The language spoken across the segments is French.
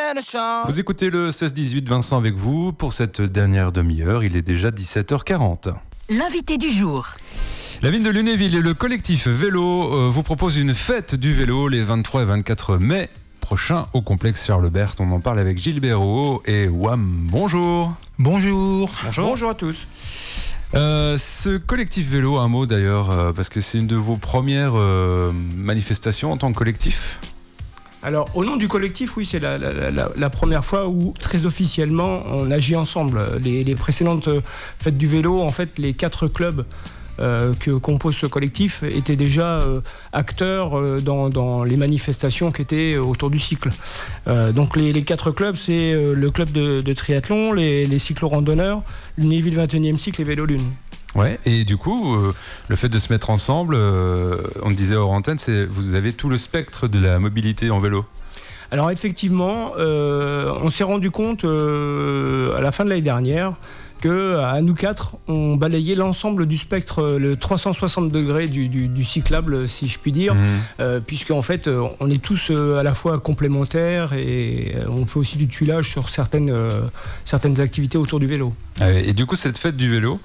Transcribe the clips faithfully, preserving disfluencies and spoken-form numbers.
Vous écoutez le seize dix-huit, Vincent avec vous pour cette dernière demi-heure. Il est déjà dix-sept heures quarante. L'invité du jour. La ville de Lunéville et le collectif Vélo euh, vous proposent une fête du vélo les vingt-trois et vingt-quatre mai prochains au complexe Charles Berth. On en parle avec Gilbert Rohaut et Wam. Bonjour. Bonjour. Bonjour. Bonjour à tous. Euh, ce collectif vélo, un mot d'ailleurs, euh, parce que c'est une de vos premières euh, manifestations en tant que collectif. Alors, au nom du collectif, oui, c'est la, la, la, la première fois où, très officiellement, on agit ensemble. Les, les précédentes fêtes du vélo, en fait, les quatre clubs euh, que compose ce collectif étaient déjà euh, acteurs euh, dans, dans les manifestations qui étaient autour du cycle. Euh, donc, les, les quatre clubs, c'est euh, le club de, de triathlon, les, les cyclo-randonneurs, Lunéville vingt et unième cycle et Vélo Lune. Ouais, et du coup, euh, le fait de se mettre ensemble, euh, on le disait hors antenne, c'est vous avez tout le spectre de la mobilité en vélo. Alors effectivement, euh, on s'est rendu compte euh, à la fin de l'année dernière que à nous quatre, on balayait l'ensemble du spectre, le trois cent soixante degrés du, du, du cyclable, si je puis dire, mmh. euh, puisque en fait, on est tous euh, à la fois complémentaires et euh, on fait aussi du tuilage sur certaines, euh, certaines activités autour du vélo. Et du coup, cette fête du vélo,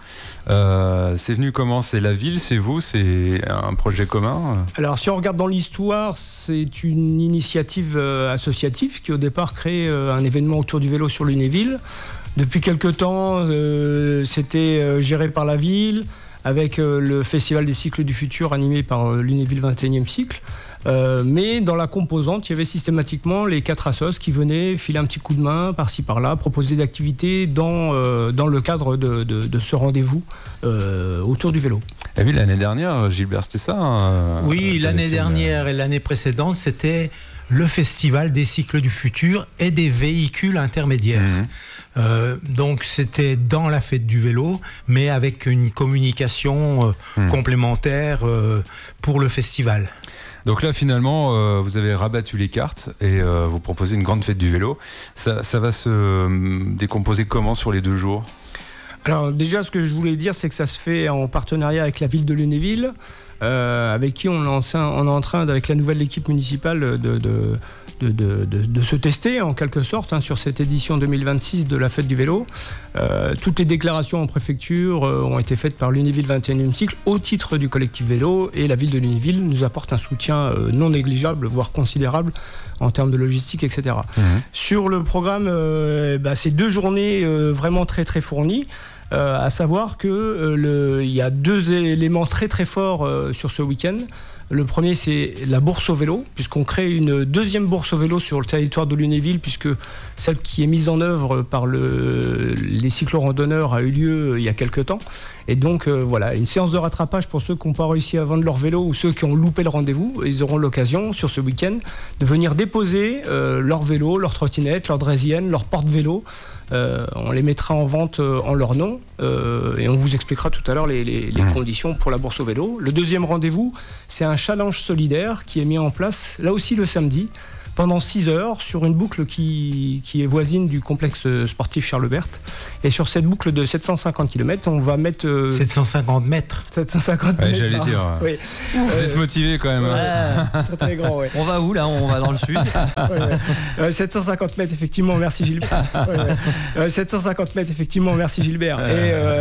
euh, c'est venu comment ? C'est la ville, c'est vous, c'est un projet commun ? Alors, si on regarde dans l'histoire, c'est une initiative euh, associative qui, au départ, crée euh, un événement autour du vélo sur Lunéville. Depuis quelque temps, euh, c'était euh, géré par la ville, avec euh, le Festival des cycles du futur animé par euh, Lunéville vingt et unième cycle. Euh, mais dans la composante, il y avait systématiquement les quatre assos qui venaient filer un petit coup de main par-ci par-là, proposer des activités dans, euh, dans le cadre de, de, de ce rendez-vous euh, autour du vélo. Et oui, l'année dernière, Gilbert, c'était ça hein, Oui, l'année dernière et l'année précédente, c'était le Festival des cycles du futur et des véhicules intermédiaires. Mmh. Euh, donc c'était dans la fête du vélo, mais avec une communication euh, mmh. complémentaire euh, pour le festival. Donc là, finalement, euh, vous avez rabattu les cartes et euh, vous proposez une grande fête du vélo. Ça, ça va se euh, décomposer comment sur les deux jours ? Alors déjà, ce que je voulais dire, c'est que ça se fait en partenariat avec la ville de Lunéville, euh, avec qui on est, en, on est en train, avec la nouvelle équipe municipale, de, de, de, de, de, de se tester en quelque sorte hein, sur cette édition deux mille vingt-six de la fête du vélo. Euh, toutes les déclarations en préfecture euh, ont été faites par Lunéville vingt et unième cycle au titre du collectif vélo, et la ville de Lunéville nous apporte un soutien euh, non négligeable, voire considérable en termes de logistique, et cetera. Mmh. Sur le programme, euh, bah, c'est deux journées euh, vraiment très très fournies. Euh, à savoir qu'il euh, y a deux éléments très très forts euh, sur ce week-end. Le premier, c'est la bourse au vélo, puisqu'on crée une deuxième bourse au vélo sur le territoire de Lunéville, puisque celle qui est mise en œuvre par le, les cyclo-randonneurs a eu lieu il y a quelques temps. Et donc, euh, voilà, une séance de rattrapage pour ceux qui n'ont pas réussi à vendre leur vélo ou ceux qui ont loupé le rendez-vous. Ils auront l'occasion, sur ce week-end, de venir déposer euh, leur vélo, leur trottinette, leur draisienne, leur porte-vélo. Euh, on les mettra en vente euh, en leur nom euh, et on vous expliquera tout à l'heure les, les, les mmh. conditions pour la bourse au vélo. Le deuxième rendez-vous, c'est un challenge solidaire qui est mis en place, là aussi le samedi, pendant six heures, sur une boucle qui, qui est voisine du complexe sportif Charles Berth. Et sur cette boucle de sept cent cinquante kilomètres, on va mettre... Euh, sept cent cinquante mètres sept cent cinquante ouais, mètres. J'allais dire. Oui. Vous euh, êtes motivé quand même. Ouais, hein. très très grand, ouais. On va où là ? On va dans le sud. ouais, ouais. Euh, sept cent cinquante mètres, effectivement, merci Gilbert. Ouais, ouais. Euh, sept cent cinquante mètres, effectivement, merci Gilbert. Et, euh,